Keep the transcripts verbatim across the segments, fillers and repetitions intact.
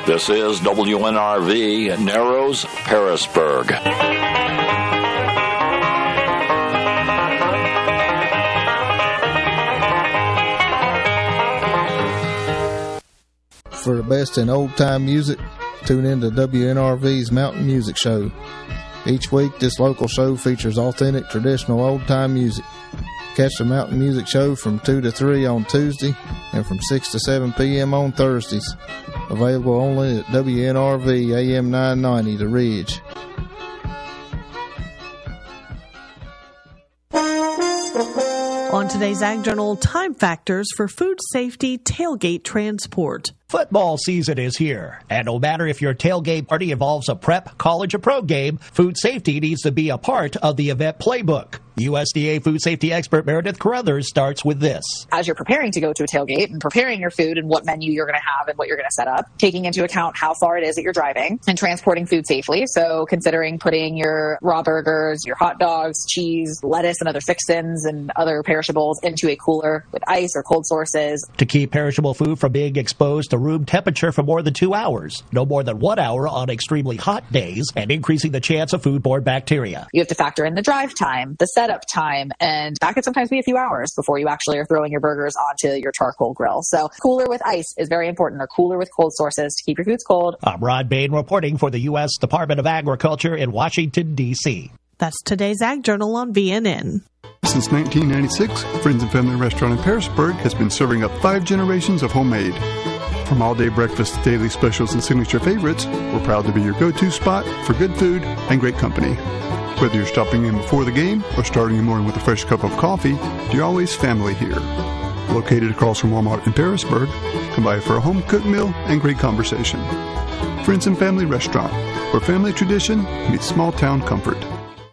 This is W N R V, Narrows, Pearisburg. For the best in old-time music, tune in to W N R V's Mountain Music Show. Each week, this local show features authentic, traditional old-time music. Catch the Mountain Music Show from two to three on Tuesday and from six to seven p.m. on Thursdays. Available only at W N R V A M nine ninety, The Ridge. On today's Ag Journal, time factors for food safety tailgate transport. Football season is here, and no matter if your tailgate party involves a prep, college, or pro game, food safety needs to be a part of the event playbook. U S D A food safety expert Meredith Carruthers starts with this. As you're preparing to go to a tailgate and preparing your food and what menu you're going to have and what you're going to set up, taking into account how far it is that you're driving and transporting food safely. So considering putting your raw burgers, your hot dogs, cheese, lettuce, and other fixins and other perishables into a cooler with ice or cold sources. To keep perishable food from being exposed to room temperature for more than two hours, no more than one hour on extremely hot days, and increasing the chance of foodborne bacteria. You have to factor in the drive time, the setup time, and that could sometimes be a few hours before you actually are throwing your burgers onto your charcoal grill. So cooler with ice is very important, or cooler with cold sources to keep your foods cold. I'm Rod Bain reporting for the U S Department of Agriculture in Washington, D C That's today's Ag Journal on V N N. Since nineteen ninety-six, Friends and Family Restaurant in Pearisburg has been serving up five generations of homemade. From all-day breakfast to daily specials and signature favorites, we're proud to be your go-to spot for good food and great company. Whether you're stopping in before the game or starting the morning with a fresh cup of coffee, you're always family here. Located across from Walmart in Pearisburg, come by for a home-cooked meal and great conversation. Friends and Family Restaurant, where family tradition meets small-town comfort.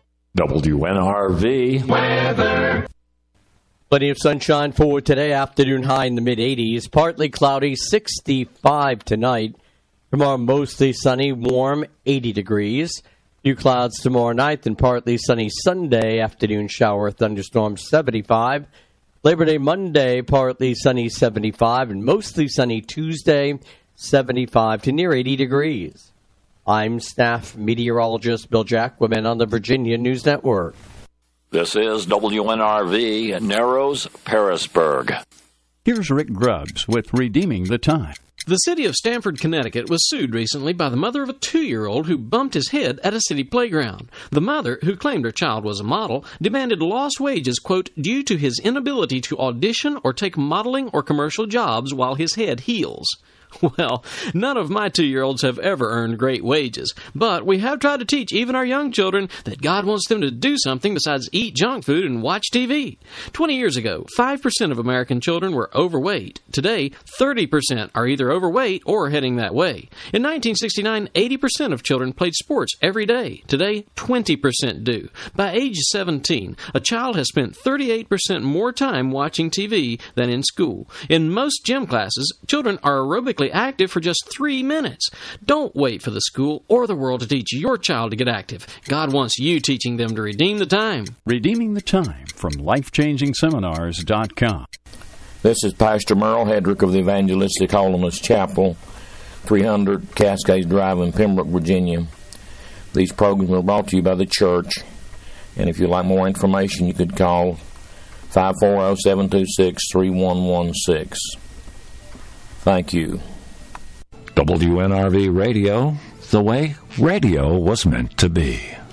W N R V weather. Plenty of sunshine for today. Afternoon high in the mid eighties. Partly cloudy, sixty-five tonight. Tomorrow mostly sunny, warm, eighty degrees. Few clouds tomorrow night, and partly sunny Sunday. Afternoon shower, thunderstorm, seventy-five. Labor Day Monday, partly sunny, seventy-five. And mostly sunny Tuesday, seventy-five to near eighty degrees. I'm staff meteorologist Bill Jacquemin on the Virginia News Network. This is W N R V, Narrows, Pearisburg. Here's Rick Grubbs with Redeeming the Time. The city of Stamford, Connecticut, was sued recently by the mother of a two-year-old who bumped his head at a city playground. The mother, who claimed her child was a model, demanded lost wages, quote, due to his inability to audition or take modeling or commercial jobs while his head heals. Well, none of my two-year-olds have ever earned great wages, but we have tried to teach even our young children that God wants them to do something besides eat junk food and watch T V. Twenty years ago, five percent of American children were overweight. Today, thirty percent are either overweight or heading that way. In nineteen sixty-nine, eighty percent of children played sports every day. Today, twenty percent do. By age seventeen, a child has spent thirty-eight percent more time watching T V than in school. In most gym classes, children are aerobically active for just three minutes. Don't wait for the school or the world to teach your child to get active. God wants you teaching them to redeem the time. Redeeming the Time from life changing seminars dot com. This is Pastor Merle Hedrick of the Evangelistic Holiness Chapel, three hundred Cascades Drive in Pembroke, Virginia. These programs are brought to you by the church, and if you'd like more information, you could call five four zero, seven two six, three one one six. Thank you. W N R V Radio, the way radio was meant to be.